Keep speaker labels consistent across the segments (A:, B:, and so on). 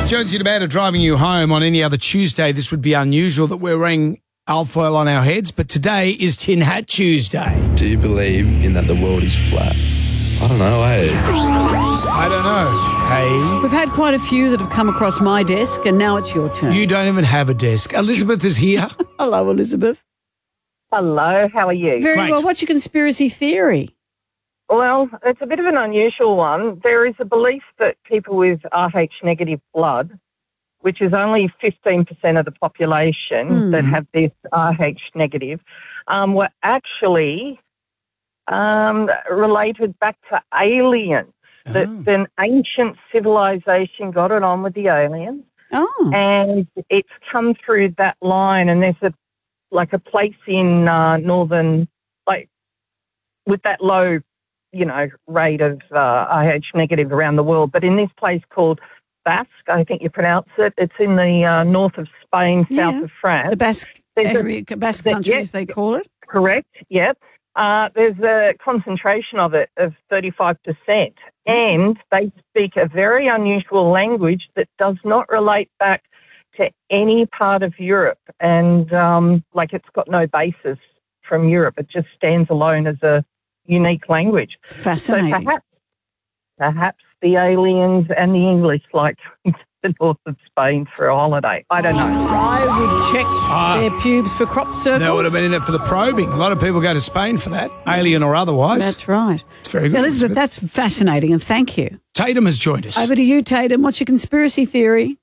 A: Jonesy and Amanda driving you home on any other Tuesday. This would be unusual that we're wearing alfoil on our heads, but today is Tin Hat Tuesday.
B: Do you believe in that the world is flat? I don't know, eh?
A: I don't know. Hey.
C: We've had quite a few that have come across my desk, and now it's your turn.
A: You don't even have a desk. Elizabeth is here.
C: Hello, Elizabeth.
D: Hello, how are you?
C: Very
A: Great.
C: well. What's your conspiracy theory?
D: Well, it's a bit of an unusual one. There is a belief that people with Rh negative blood, which is only 15% of the population that have this Rh negative, were actually related back to aliens. That an ancient civilization got it on with the aliens.
C: Oh.
D: And it's come through that line, and there's a place in northern, with that low, rate of Rh negative around the world. But in this place called Basque, I think you pronounce it, it's in the north of Spain, south of France.
C: The Basque country, as they call it.
D: Correct, yep. There's a concentration of it of 35%. And they speak a very unusual language that does not relate back to any part of Europe. And, it's got no basis from Europe. It just stands alone as a unique language.
C: Fascinating.
D: So perhaps the aliens and the English like the north of Spain for a holiday. I don't know.
C: I would check their pubes for crop circles.
A: They would have been in it for the probing. A lot of people go to Spain for that, alien or otherwise.
C: That's right.
A: It's very good.
C: Elizabeth, that's fascinating, and thank you.
A: Tatum has joined us.
C: Over to you, Tatum. What's your conspiracy theory?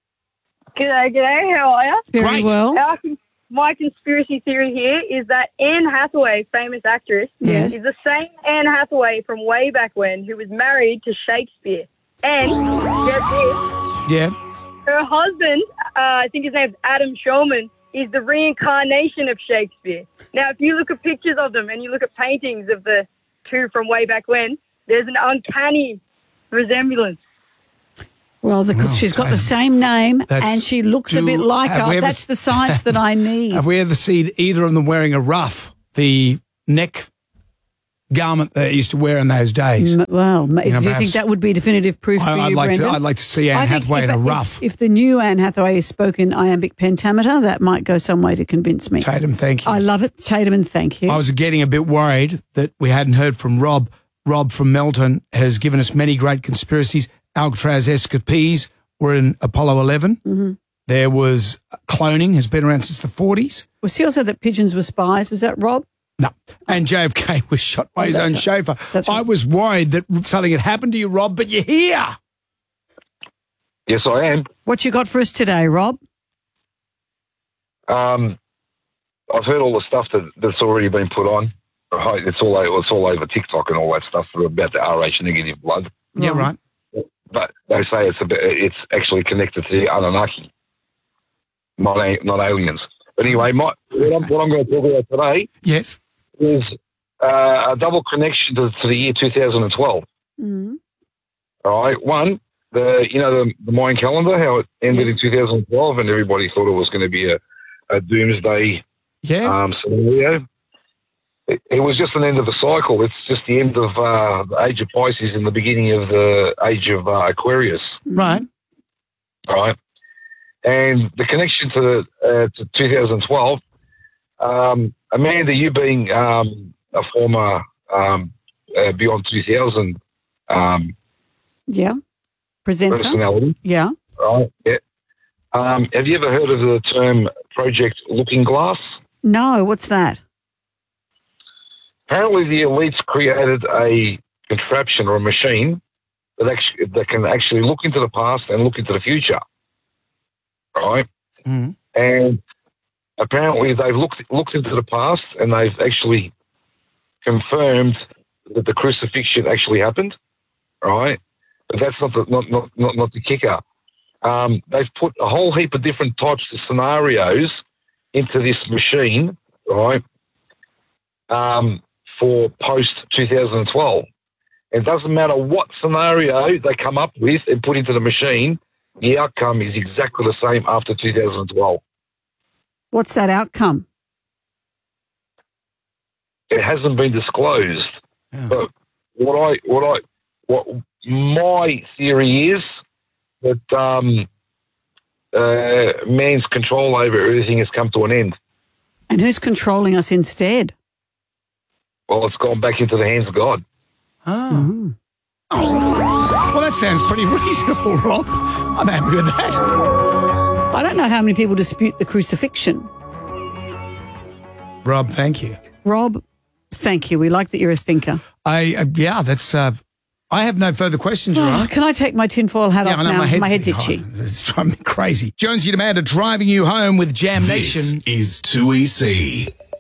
E: G'day, how are you?
C: Very
A: Great.
C: well.
E: My conspiracy theory here is that Anne Hathaway, famous actress,
C: Yes.
E: is the same Anne Hathaway from way back when who was married to Shakespeare. And get this,
A: Yeah.
E: her husband, I think his name's Adam Shulman, is the reincarnation of Shakespeare. Now, if you look at pictures of them and you look at paintings of the two from way back when, there's an uncanny resemblance.
C: Well, because she's got the same name and she looks a bit like her. That's the science that I need.
A: Have we ever seen either of them wearing a ruff, the neck garment they used to wear in those days?
C: Do you think that would be definitive proof for you, Brendan?
A: I'd like to see Anne Hathaway in a ruff.
C: If the new Anne Hathaway is spoken iambic pentameter, that might go some way to convince me.
A: Tatum, thank you.
C: I love it, Tatum, and thank you.
A: I was getting a bit worried that we hadn't heard from Rob. Rob from Melton has given us many great conspiracies. Alcatraz escapees were in Apollo 11. Mm-hmm. There was cloning, has been around since the 40s.
C: Was he also that pigeons were spies? Was that Rob?
A: No. And JFK was shot by his own chauffeur. I was worried that something had happened to you, Rob, but you're here.
F: Yes, I am.
C: What you got for us today, Rob?
F: I've heard all the stuff that's already been put on. Right, it's all over TikTok and all that stuff about the Rh negative blood.
A: Yeah, right.
F: But they say it's actually connected to the Anunnaki, not aliens. But anyway, what I'm going to talk about today is a double connection to the year 2012. Mm-hmm. All right, one, the Mayan calendar, how it ended in 2012, and everybody thought it was going to be a doomsday scenario. It was just an end of the cycle. It's just the end of the age of Pisces and the beginning of the age of Aquarius.
A: Right.
F: All right. And the connection to 2012, Amanda, you being a former Beyond 2000
C: presenter.
F: Personality.
C: Yeah.
F: Right. Yeah. Have you ever heard of the term Project Looking Glass?
C: No. What's that?
F: Apparently, the elites created a contraption or a machine that can actually look into the past and look into the future. Right?
A: Mm.
F: And apparently, they've looked into the past and they've actually confirmed that the crucifixion actually happened. Right? But that's not the kicker. They've put a whole heap of different types of scenarios into this machine. Right? For post-2012. It doesn't matter what scenario they come up with and put into the machine, the outcome is exactly the same after 2012.
C: What's that outcome?
F: It hasn't been disclosed. Yeah. But what my theory is that man's control over everything has come to an end.
C: And who's controlling us instead?
F: Well, it's gone back into the hands of God.
A: Oh. Well, that sounds pretty reasonable, Rob. I'm happy with that.
C: I don't know how many people dispute the crucifixion.
A: Rob, thank you.
C: Rob, thank you. We like that you're a thinker.
A: That's... I have no further questions, Your Honor.
C: Can I take my tinfoil hat off now? My head's itchy.
A: It's driving me crazy. Jonesy Demander driving you home with Jam Nation.
G: This is 2EC.